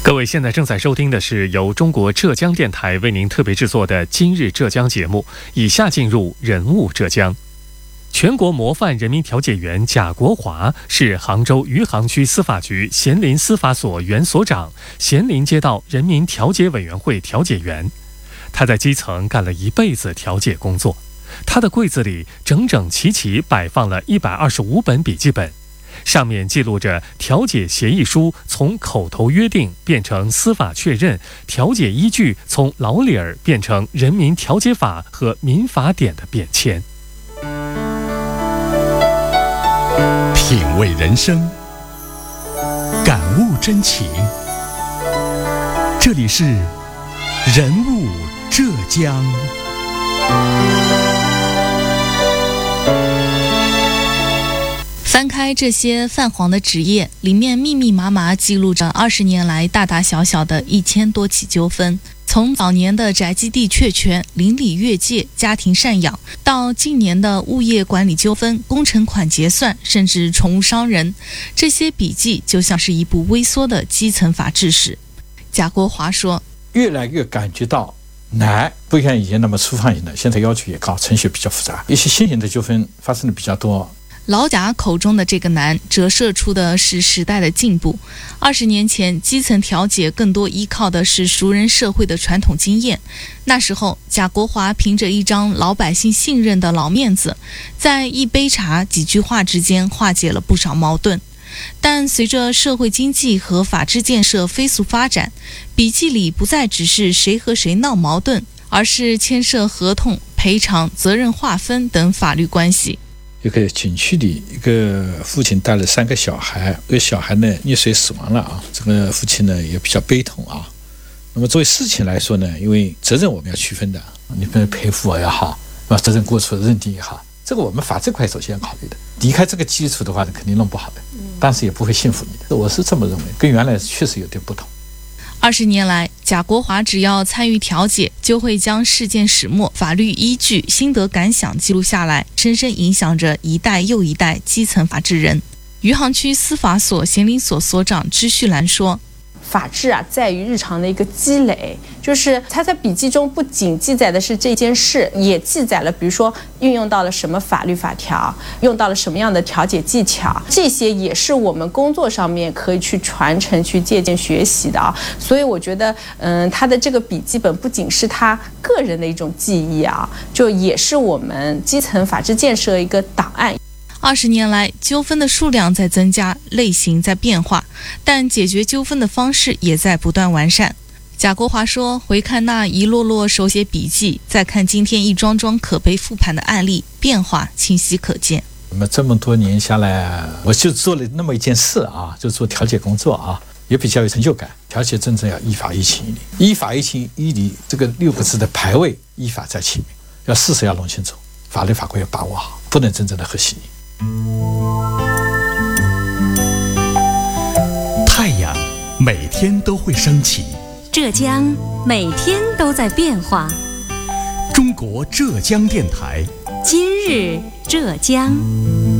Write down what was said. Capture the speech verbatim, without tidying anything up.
各位现在正在收听的是由中国浙江电台为您特别制作的今日浙江节目，以下进入人物浙江。全国模范人民调解员贾国华是杭州余杭区司法局咸林司法所原所长、咸林街道人民调解委员会调解员。他在基层干了一辈子调解工作，他的柜子里整整齐齐摆放了一百二十五本笔记本，上面记录着调解协议书从口头约定变成司法确认，调解依据从老理儿变成人民调解法和民法典的变迁。 品味人生，感悟真情，这里是人物浙江。 翻开这些泛黄的纸页，里面密密麻麻记录着二十年来大大小小的一千多起纠纷，从早年的宅基地确权、邻里越界、家庭赡养，到近年的物业管理纠纷、工程款结算，甚至宠物伤人，这些笔记就像是一部微缩的基层法制史。贾国华说， 越来越感觉到难，不像以前那么粗放型的，现在要求也高，程序比较复杂，一些新型的纠纷发生的比较多。 老贾口中的这个难，折射出的是时代的进步。二十年前，基层调解更多依靠的是熟人社会的传统经验。那时候，贾国华凭着一张老百姓信任的老面子，在一杯茶、几句话之间化解了不少矛盾。但随着社会经济和法治建设飞速发展，笔记里不再只是谁和谁闹矛盾，而是牵涉合同、赔偿、责任划分等法律关系。 一个景区里，一个父亲带了三个小孩，这个小孩呢溺水死亡了啊，这个父亲呢也比较悲痛啊。那么作为事情来说呢，因为责任我们要区分的，你不能赔付也好，责任过错认定也好，这个我们法这块首先要考虑的。离开这个基础的话，肯定弄不好的，但是也不会信服你的。我是这么认为，跟原来确实有点不同。 二十年来，贾国华只要参与调解，就会将事件始末、法律依据、心得感想记录下来，深深影响着一代又一代基层法治人。余杭区司法所咸林所所长支旭兰说， 法治啊，在于日常的一个积累，就是他在笔记中不仅记载的是这件事，也记载了，比如说运用到了什么法律法条，用到了什么样的调解技巧，这些也是我们工作上面可以去传承、去借鉴学习的啊。所以我觉得，嗯，他的这个笔记本不仅是他个人的一种记忆啊，就也是我们基层法治建设一个档案。 二十年来，纠纷的数量在增加，类型在变化，但解决纠纷的方式也在不断完善。贾国华说，回看那一摞摞手写笔记，再看今天一桩桩可被复盘的案例，变化清晰可见。 那么这么多年下来，我就做了那么一件事啊，就做调解工作啊，也比较有成就感。调解真正要依法依情依理，依法依情依理这个六个字的排位，依法在其名，要事实要弄清楚，法律法规要把握好，不能真正的和稀泥。 太阳每天都会升起， 浙江每天都在变化。 中国浙江电台， 今日浙江。